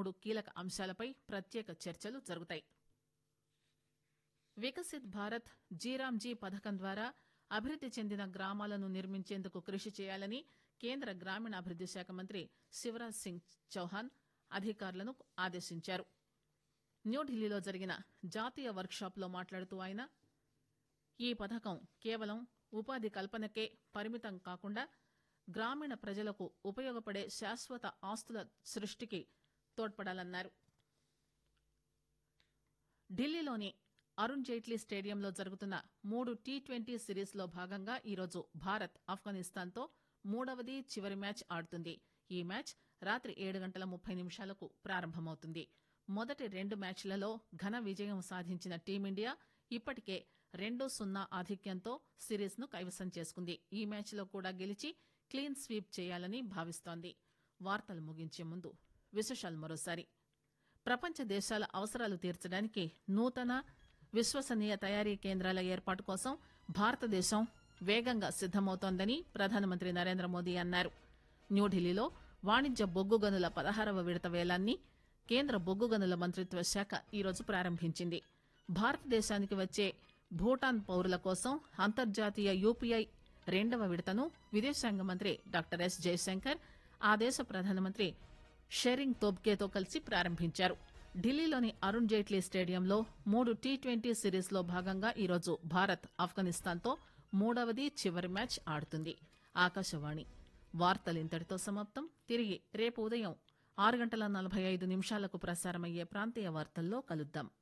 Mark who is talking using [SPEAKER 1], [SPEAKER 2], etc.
[SPEAKER 1] 3 కీలక అంశాలపై ప్రత్యేక చర్చలు జరుగుతాయి. వికసిత్ భారత్ జీరామ్జీ పథకం ద్వారా అభివృద్ది చెందిన గ్రామాలను నిర్మించేందుకు కృషి చేయాలని కేంద్ర గ్రామీణాభివృద్ది శాఖ మంత్రి శివరాజ్ సింగ్ చౌహాన్ అధికారులను ఆదేశించారు. న్యూఢిల్లీలో జరిగిన జాతీయ వర్క్ షాప్ లో మాట్లాడుతూ ఆయన ఈ పథకం కేవలం ఉపాధి కల్పనకే పరిమితం కాకుండా గ్రామీణ ప్రజలకు ఉపయోగపడే శాశ్వత ఆస్తుల సృష్టికి తోడ్పడాలన్నారు. ఢిల్లీలోని అరుణ్ జైట్లీ స్టేడియంలో జరుగుతున్న 3 టీ20 సిరీస్ లో భాగంగా ఈరోజు భారత్ ఆఫ్ఘనిస్తాన్తో మూడవది చివరి మ్యాచ్ ఆడుతుంది. ఈ మ్యాచ్ రాత్రి 7:30 ప్రారంభమవుతుంది. మొదటి 2 మ్యాచ్లలో ఘన విజయం సాధించిన టీమిండియా ఇప్పటికే 2-0 ఆధిక్యంతో సిరీస్ ను కైవసం చేసుకుంది. ఈ మ్యాచ్ లో కూడా గెలిచి క్లీన్ స్వీప్ చేయాలని భావిస్తోంది. వార్తలు ముగించే ముందు విశేషాలు మరోసారి. ప్రపంచ దేశాల అవసరాలు తీర్చడానికి నూతన విశ్వసనీయ తయారీ కేంద్రాల ఏర్పాటు కోసం భారతదేశం వేగంగా సిద్దమవుతోందని ప్రధానమంత్రి నరేంద్ర మోదీ అన్నారు. న్యూఢిల్లీలో వాణిజ్య బొగ్గు గనుల 16వ విడత వేలాన్ని కేంద్ర బొగ్గు గనుల మంత్రిత్వ శాఖ ఈరోజు ప్రారంభించింది. భారతదేశానికి వచ్చే భూటాన్ పౌరుల కోసం అంతర్జాతీయ యూపీఐ 2వ విడతను విదేశాంగ మంత్రి డాక్టర్ ఎస్ జయశంకర్ ఆ దేశ ప్రధానమంత్రి షెరింగ్ తోబ్గేతో కలిసి ప్రారంభించారు. ఢిల్లీలోని అరుణ్ జైట్లీ స్టేడియంలో 3 టీ20 సిరీస్ లో భాగంగా ఈరోజు భారత్ ఆఫ్ఘనిస్తాన్తో మూడవది చివరి మ్యాచ్ ఆడుతుంది. ఆకాశవాణి వార్తలు ఇంతటితో సమాప్తం. తిరిగి రేపు ఉదయం 6:45 ప్రసారమయ్యే ప్రాంతీయ వార్తల్లో కలుద్దాం.